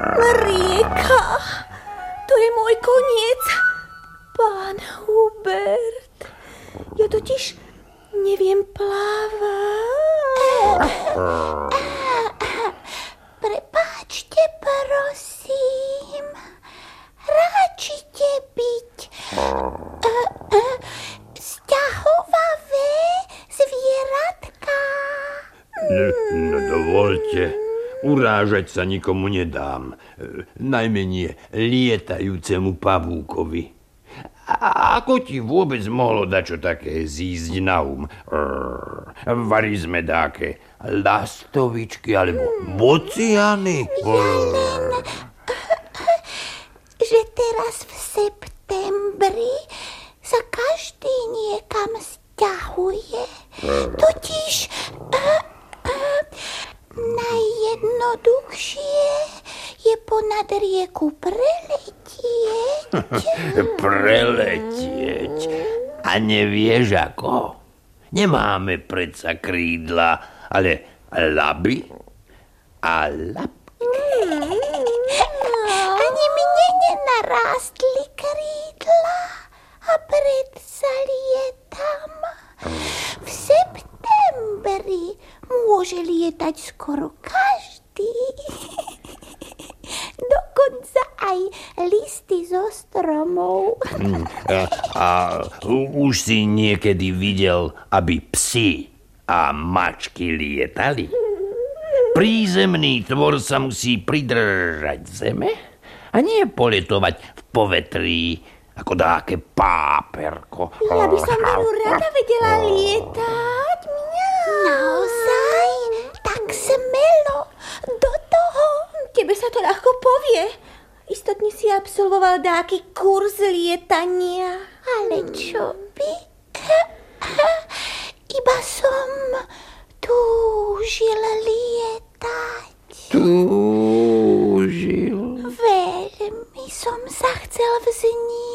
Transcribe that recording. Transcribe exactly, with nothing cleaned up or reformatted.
Rieka, to je môj koniec. Pán Hubert, ja totiž neviem plávať. Prepáčte, prosím. Ráčite byť sťahovavé zvieratka. No dovolte, urážať sa nikomu nedám. Najmenej lietajúcemu pavúkovi. A ako ti vôbec mohlo dačo také zísť na um? Vari sme dáke lastovičky alebo bociany? Ja len, že teraz v septembri sa každý niekam sťahuje. Totiž najjednoduchšie je ponad rieku preletieť. Preletieť? A nevieš ako? Nemáme predsa krídla, ale laby a labky. Ani mne nenarástli krídla a predsa lietam. V septembri môže lietať skoro každý. Dokonca aj listy zo stromov. A, a už si niekedy videl, aby psi a mačky lietali? Prízemný tvor sa musí pridržať zeme a nie poletovať v povetrí ako dáke páperko. Ja by som veru rada vedela lietať. Naozaj? Tak smelo. Do toho. Tebe sa to ľahko povie. Istotne si absolvoval dáky kurz lietania. Ale čo by? Iba som túžil lietať. Túžil? Veľmi som sa chcel vzniesť